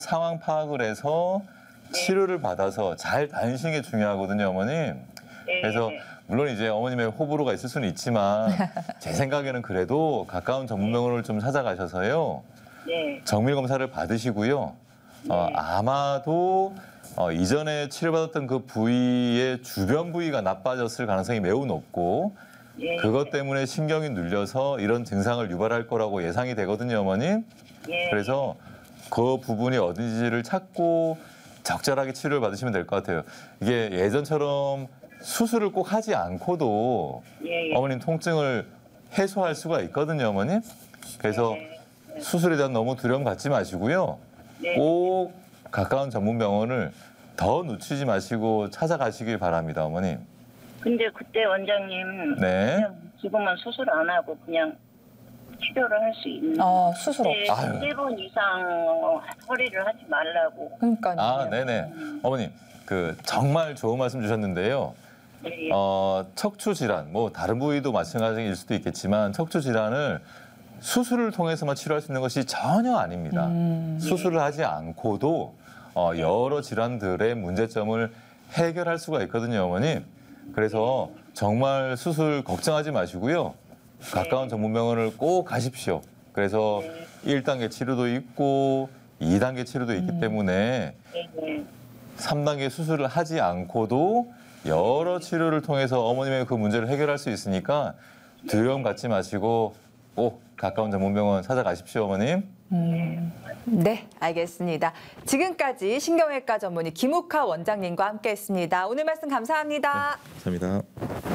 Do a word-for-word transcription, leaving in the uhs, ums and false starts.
상황 파악을 해서 치료를 받아서 잘 다니시는 게 중요하거든요, 어머님. 네. 그래서 물론 이제 어머님의 호불호가 있을 수는 있지만 제 생각에는 그래도 가까운 전문병원을 좀 찾아가셔서요. 네. 정밀 검사를 받으시고요. 어, 네. 아마도 어, 이전에 치료받았던 그 부위의 주변 부위가 나빠졌을 가능성이 매우 높고 예. 그것 때문에 신경이 눌려서 이런 증상을 유발할 거라고 예상이 되거든요, 어머님. 예. 그래서 그 부분이 어딘지를 찾고 적절하게 치료를 받으시면 될 것 같아요. 이게 예전처럼 수술을 꼭 하지 않고도 예, 예. 어머님 통증을 해소할 수가 있거든요, 어머님. 그래서 네. 수술에 대한 너무 두려움 갖지 마시고요. 네. 꼭 가까운 전문 병원을 더 늦추지 마시고 찾아가시길 바랍니다, 어머님. 근데 그때 원장님 네. 그냥 지금은 수술 안 하고 그냥 치료를 할 수 있는 아, 수술 네, 없이. 아유. 세 번 이상 허리를 하지 말라고. 그러니까요. 아, 네네. 어머님, 그 정말 좋은 말씀 주셨는데요. 네. 어, 척추 질환, 뭐 다른 부위도 마찬가지일 수도 있겠지만 척추 질환을 수술을 통해서만 치료할 수 있는 것이 전혀 아닙니다. 음. 수술을 하지 않고도 어, 여러 질환들의 문제점을 해결할 수가 있거든요, 어머님. 그래서 정말 수술 걱정하지 마시고요. 가까운 전문병원을 꼭 가십시오. 그래서 일 단계 치료도 있고 이 단계 치료도 있기 때문에 네, 네. 삼 단계 수술을 하지 않고도 여러 치료를 통해서 어머님의 그 문제를 해결할 수 있으니까 두려움 갖지 마시고 꼭 가까운 전문병원 찾아가십시오, 어머님. 음. 네, 알겠습니다. 지금까지 신경외과 전문의 김욱하 원장님과 함께했습니다. 오늘 말씀 감사합니다. 감사합니다.